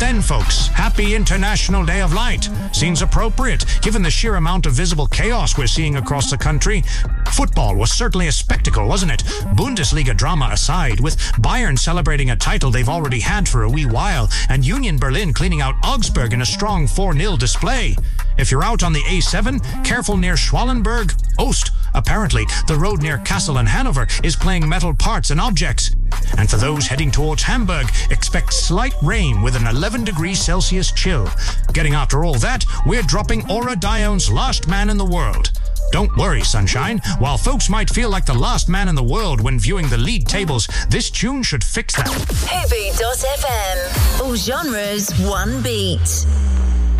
then, folks, happy International Day of Light. Seems appropriate, given the sheer amount of visible chaos we're seeing across the country. Football was certainly a spectacle, wasn't it? Bundesliga drama aside, with Bayern celebrating a title they've already had for a wee while, and Union Berlin cleaning out Augsburg in a strong 4-0 display. If you're out on the A7, careful near Schwallenberg, Ost. Apparently, the road near Kassel and Hanover is playing metal parts and objects. And for those heading towards Hamburg, expect slight rain with an 11 degrees Celsius chill. Getting after all that, we're dropping Aura Dion's Last Man in the World. Don't worry, sunshine. While folks might feel like the last man in the world when viewing the league tables, this tune should fix that. Hoopy.fm. All genres, one beat.